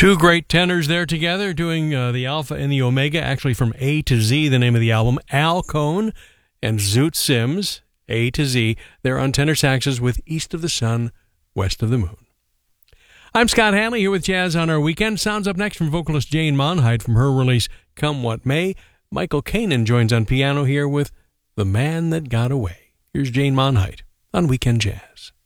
Two great tenors there together doing the Alpha and the Omega, actually from A to Z, the name of the album. Al Cohn and Zoot Sims, A to Z. They're on tenor saxes with East of the Sun, West of the Moon. I'm Scott Hanley here with Jazz on Our Weekend. Sounds up next from vocalist Jane Monheit from her release Come What May. Michael Kanan joins on piano here with The Man That Got Away. Here's Jane Monheit on Weekend Jazz.